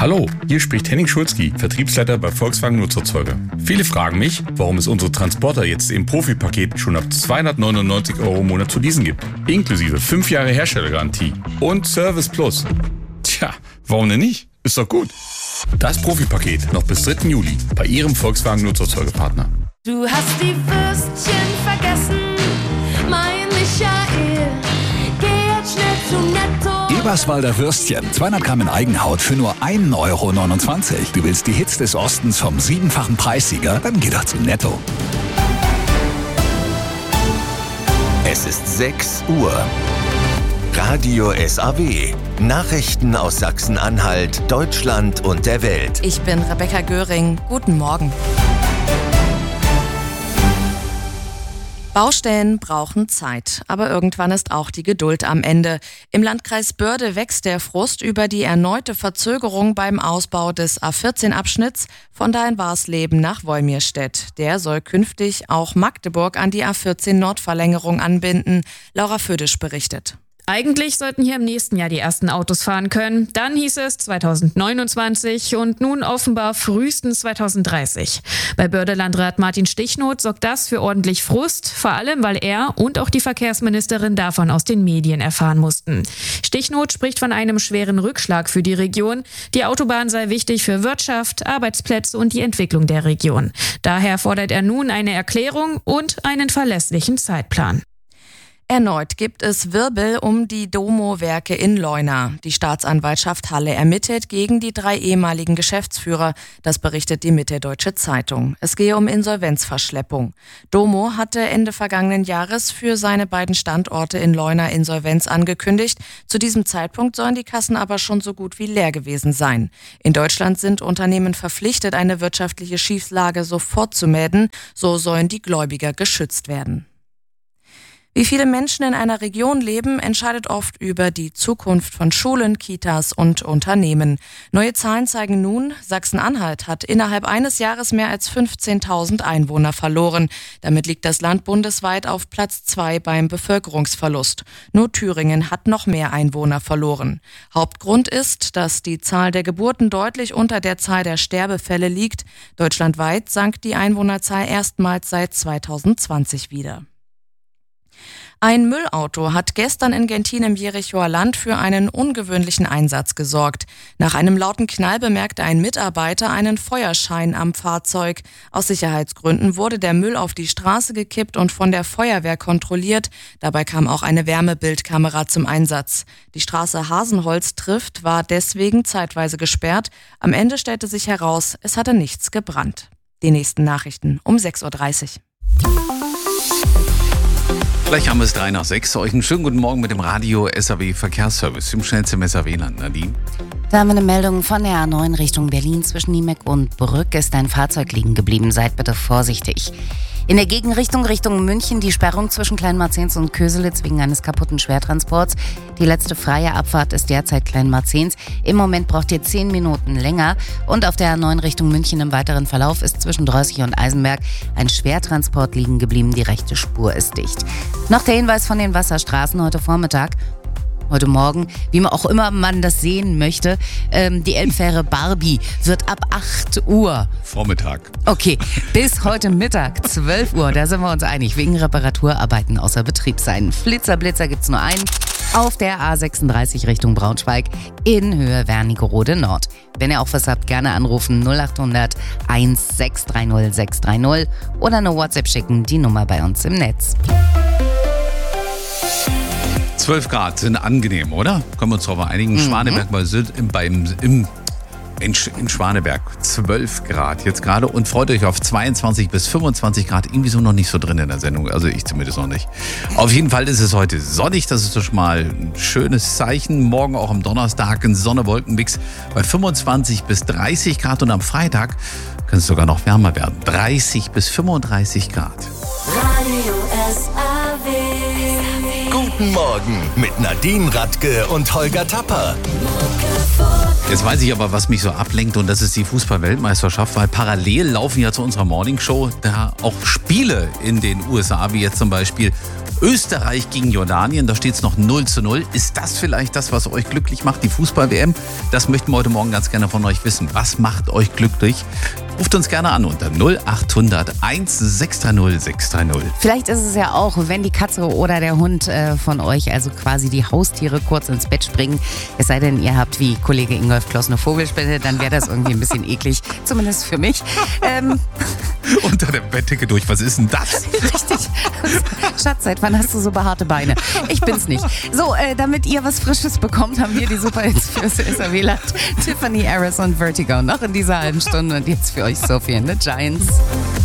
Hallo, hier spricht Henning Schulzki, Vertriebsleiter bei Volkswagen Nutzerzeuger. Viele fragen mich, warum es unsere Transporter jetzt im Profipaket schon ab 299 € im Monat zu leasen gibt. Inklusive 5 Jahre Herstellergarantie und Service Plus. Tja, warum denn nicht? Ist doch gut. Das Profipaket noch bis 3. Juli bei Ihrem Volkswagen Nutzerzeugerpartner. Du hast die Würstchen vergessen, mein Michael. Geh jetzt schnell zu Netto. Eberswalder Würstchen, 200 Gramm in Eigenhaut für nur 1,29 €. Du willst die Hits des Ostens vom 7-fachen Preissieger? Dann geh doch zu Netto. Es ist 6 Uhr. Radio SAW. Nachrichten aus Sachsen-Anhalt, Deutschland und der Welt. Ich bin Rebecca Göring. Guten Morgen. Baustellen brauchen Zeit, aber irgendwann ist auch die Geduld am Ende. Im Landkreis Börde wächst der Frust über die erneute Verzögerung beim Ausbau des A14-Abschnitts von Deinwarsleben nach Wolmirstedt. Der soll künftig auch Magdeburg an die A14-Nordverlängerung anbinden. Laura Födisch berichtet. Eigentlich sollten hier im nächsten Jahr die ersten Autos fahren können. Dann hieß es 2029 und nun offenbar frühestens 2030. Bei Börde-Landrat Martin Stichnoth sorgt das für ordentlich Frust, vor allem weil er und auch die Verkehrsministerin davon aus den Medien erfahren mussten. Stichnoth spricht von einem schweren Rückschlag für die Region. Die Autobahn sei wichtig für Wirtschaft, Arbeitsplätze und die Entwicklung der Region. Daher fordert er nun eine Erklärung und einen verlässlichen Zeitplan. Erneut gibt es Wirbel um die Domo-Werke in Leuna. Die Staatsanwaltschaft Halle ermittelt gegen die 3 ehemaligen Geschäftsführer. Das berichtet die Mitteldeutsche Zeitung. Es gehe um Insolvenzverschleppung. Domo hatte Ende vergangenen Jahres für seine beiden Standorte in Leuna Insolvenz angekündigt. Zu diesem Zeitpunkt sollen die Kassen aber schon so gut wie leer gewesen sein. In Deutschland sind Unternehmen verpflichtet, eine wirtschaftliche Schieflage sofort zu melden. So sollen die Gläubiger geschützt werden. Wie viele Menschen in einer Region leben, entscheidet oft über die Zukunft von Schulen, Kitas und Unternehmen. Neue Zahlen zeigen nun, Sachsen-Anhalt hat innerhalb eines Jahres mehr als 15.000 Einwohner verloren. Damit liegt das Land bundesweit auf Platz 2 beim Bevölkerungsverlust. Nur Thüringen hat noch mehr Einwohner verloren. Hauptgrund ist, dass die Zahl der Geburten deutlich unter der Zahl der Sterbefälle liegt. Deutschlandweit sank die Einwohnerzahl erstmals seit 2020 wieder. Ein Müllauto hat gestern in Gentin im Jerichoer Land für einen ungewöhnlichen Einsatz gesorgt. Nach einem lauten Knall bemerkte ein Mitarbeiter einen Feuerschein am Fahrzeug. Aus Sicherheitsgründen wurde der Müll auf die Straße gekippt und von der Feuerwehr kontrolliert. Dabei kam auch eine Wärmebildkamera zum Einsatz. Die Straße Hasenholz-Trift war deswegen zeitweise gesperrt. Am Ende stellte sich heraus, es hatte nichts gebrannt. Die nächsten Nachrichten um 6.30 Uhr. Gleich haben wir es 5:03. Euch einen schönen guten Morgen mit dem Radio SAW Verkehrsservice im schnellsten SAW-Land. Nadine? Da haben wir eine Meldung von der A9 Richtung Berlin. Zwischen Niemeck und Brück ist ein Fahrzeug liegen geblieben. Seid bitte vorsichtig. In der Gegenrichtung Richtung München die Sperrung zwischen Kleinmarzens und Köselitz wegen eines kaputten Schwertransports. Die letzte freie Abfahrt ist derzeit Kleinmarzens. Im Moment braucht ihr 10 Minuten länger. Und auf der A9 Richtung München im weiteren Verlauf ist zwischen Drossig und Eisenberg ein Schwertransport liegen geblieben. Die rechte Spur ist dicht. Noch der Hinweis von den Wasserstraßen heute Vormittag. Heute Morgen, wie man auch immer man das sehen möchte, die Elbfähre Barbie wird ab 8 Uhr. Vormittag. Okay, bis heute Mittag, 12 Uhr, da sind wir uns einig, wegen Reparaturarbeiten außer Betrieb sein. Blitzer gibt's nur einen auf der A36 Richtung Braunschweig in Höhe Wernigerode Nord. Wenn ihr auch was habt, gerne anrufen 0800 1630 630 oder eine WhatsApp schicken, die Nummer bei uns im Netz. 12 Grad sind angenehm, oder? Können wir uns darauf einigen? Schwaneberg bei Sylt in Schwaneberg 12 Grad jetzt gerade und freut euch auf 22 bis 25 Grad. Irgendwie so noch nicht so drin in der Sendung, also ich zumindest noch nicht. Auf jeden Fall ist es heute sonnig, das ist doch schon mal ein schönes Zeichen. Morgen auch am Donnerstag ein Sonne-Wolken-Mix bei 25 bis 30 Grad und am Freitag kann es sogar noch wärmer werden. 30 bis 35 Grad. Radio SAW. Guten Morgen mit Nadine Radke und Holger Tapper. Mucke vor Jetzt weiß ich aber, was mich so ablenkt, und das ist die Fußball-Weltmeisterschaft, weil parallel laufen ja zu unserer Morningshow da auch Spiele in den USA, wie jetzt zum Beispiel Österreich gegen Jordanien. Da steht es noch 0:0. Ist das vielleicht das, was euch glücklich macht, die Fußball-WM? Das möchten wir heute Morgen ganz gerne von euch wissen. Was macht euch glücklich? Ruft uns gerne an unter 0800 1630 630. Vielleicht ist es ja auch, wenn die Katze oder der Hund von euch, also quasi die Haustiere, kurz ins Bett springen. Es sei denn, ihr habt wie Kollege Ingolf Kloss eine Vogelspinne, dann wäre das irgendwie ein bisschen eklig. Zumindest für mich. Unter der Bettdecke durch. Was ist denn das? Richtig. Schatz, seit wann hast du so behaarte Beine? Ich bin's nicht. So, damit ihr was Frisches bekommt, haben wir die Superhits fürs SAW-Land. Tiffany Harris und Vertigo noch in dieser halben Stunde. Und jetzt für euch Sophie and the Giants.